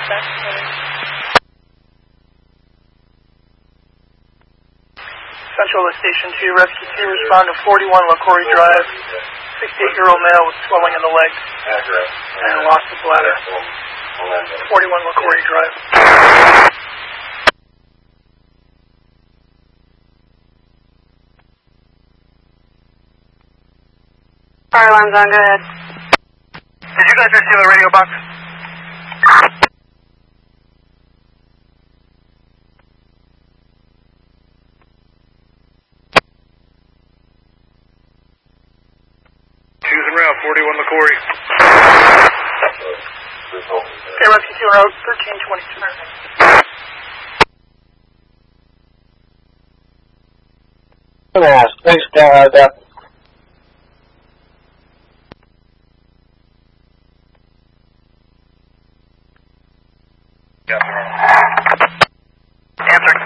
Central to Station 2, Rescue 2, respond to 41 LaCorey Drive. 68-year-old male with swelling in the leg and loss of bladder. 41 LaCorey Drive. Fire alarm's on, go ahead. Did you guys receive a radio box? Choosing route, 41 LaCorey. Okay, Rescue 2 route 1322. Thanks, Dad. Answer.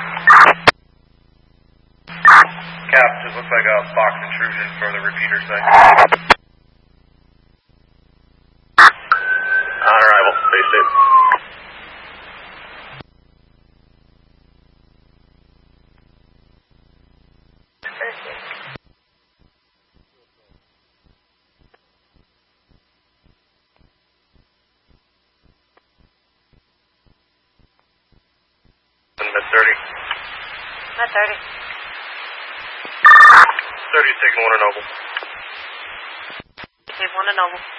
Cap, just looks like a box intrusion for the repeater site. On arrival, stay safe. Mid-30. Mid-30. 30 taking 1 to Noble. Take 1 to Noble.